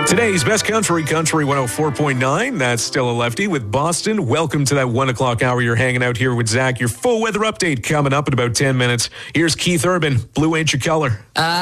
Today's Best Country, Country 104.9. That's Still a Lefty with Boston. Welcome to that 1 o'clock hour. You're hanging out here with Zach. Your full weather update coming up in about 10 minutes. Here's Keith Urban. Blue ain't your color.